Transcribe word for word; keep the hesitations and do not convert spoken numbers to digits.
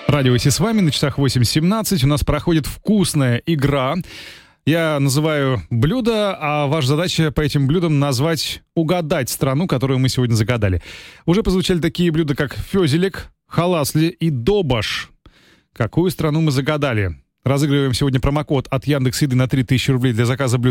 Радио «Си» с вами, на часах восемь семнадцать. У нас проходит вкусная игра. Я называю блюдо, а ваша задача по этим блюдам назвать, угадать страну, которую мы сегодня загадали. Уже прозвучали такие блюда, как фёзелек, халасли и добаш. Какую страну мы загадали? Разыгрываем сегодня промокод от Яндекс.Еды на три тысячи рублей для заказа блюд